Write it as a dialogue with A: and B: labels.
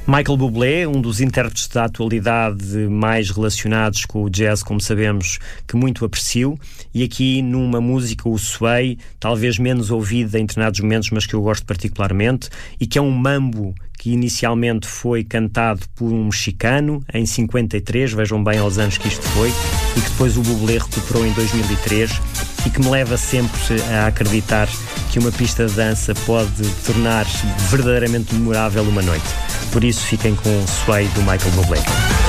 A: Michael Bublé, um dos intérpretes da atualidade mais relacionados com o jazz, como sabemos, que muito aprecio, e aqui numa música, o Sway, talvez menos ouvida em determinados momentos, mas que eu gosto particularmente, e que é um mambo que inicialmente foi cantado por um mexicano em 53, vejam bem aos anos que isto foi, e que depois o Bublé recuperou em 2003, e que me leva sempre a acreditar que uma pista de dança pode tornar verdadeiramente memorável uma noite. Por isso, fiquem com o Sway do Michael Bublé.